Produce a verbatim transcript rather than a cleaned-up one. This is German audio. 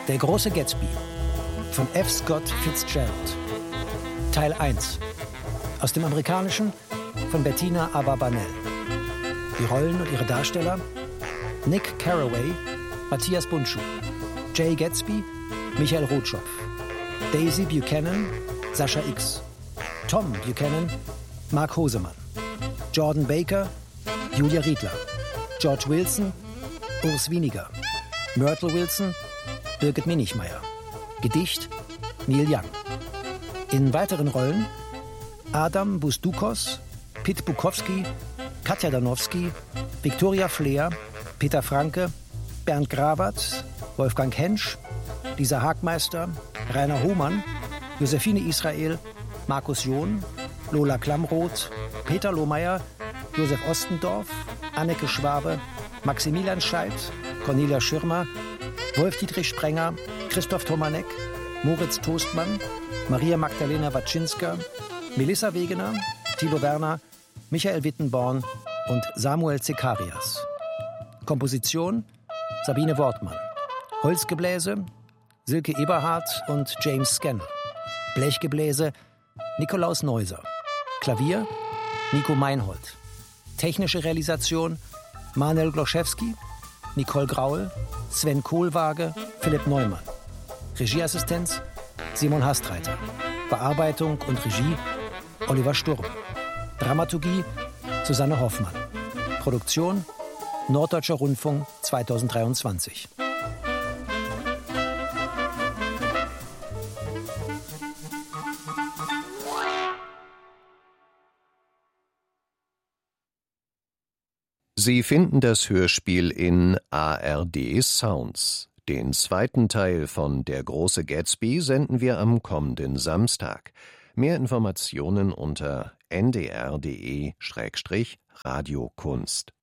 Der große Gatsby von F. Scott Fitzgerald. Teil eins. Aus dem Amerikanischen von Bettina Abarbanel. Die Rollen und ihre Darsteller: Nick Carraway, Matthias Bundschuh, Jay Gatsby, Michael Rotschopf, Daisy Buchanan, Sascha X, Tom Buchanan, Mark Hosemann, Jordan Baker, Julia Riedler, George Wilson, Urs Winiger, Myrtle Wilson, Birgit Minichmeier. Gedicht Neil Young. In weiteren Rollen Adam Busdukos, Pit Bukowski, Katja Danowski, Viktoria Fleer, Peter Franke, Bernd Grawat, Wolfgang Hensch, Lisa Hagmeister, Rainer Hohmann, Josephine Israel, Markus John, Lola Klamroth, Peter Lohmeier, Josef Ostendorf, Anneke Schwabe, Maximilian Scheidt, Cornelia Schirmer, Wolf-Dietrich Sprenger, Christoph Tomanek, Moritz Toastmann, Maria Magdalena Waczynska, Melissa Wegener, Thilo Werner, Michael Wittenborn und Samuel Zekarias. Komposition Sabine Wortmann. Holzgebläse Silke Eberhardt und James Scanner. Blechgebläse Nikolaus Neuser. Klavier Nico Meinhold. Technische Realisation Manuel Gloszewski, Nicole Graul, Sven Kohlwaage, Philipp Neumann. Regieassistenz Simon Hastreiter. Bearbeitung und Regie Oliver Sturm. Dramaturgie Susanne Hoffmann. Produktion Norddeutscher Rundfunk zweitausenddreiundzwanzig. Sie finden das Hörspiel in A R D Sounds. Den zweiten Teil von Der große Gatsby senden wir am kommenden Samstag. Mehr Informationen unter n d r punkt d e Schrägstrich Radiokunst.